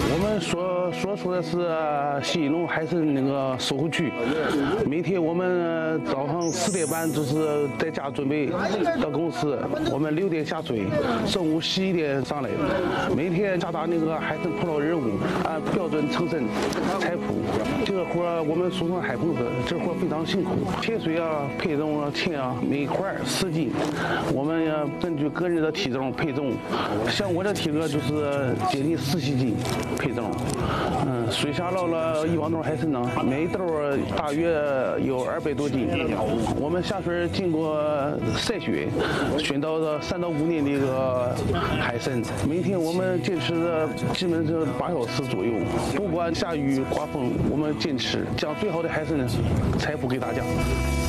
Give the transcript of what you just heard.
我们所说的是西龙海参那个售后区，每天我们早上10点半就是在家准备到公司，我们6点下水，中午11点上来，每天下达那个海参捕捞任务，按标准成身采捕。这个活我们俗称海棚子，这活非常辛苦，切水啊、配重啊、称啊，每块10斤，我们要根据个人的体重配重，像我这体格就是接近47斤配重。水下捞了1万多海参呢，每兜大约有200多斤。我们下水经过筛选到的3到5年的一个海参，每天我们坚持的基本是8小时左右，不管下雨刮风，我们坚持将最好的海参采捕给大家。